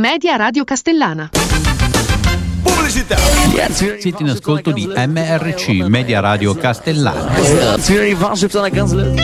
Media Radio Castellana. Pubblicità. Siete in ascolto di MRC Media Radio Castellana.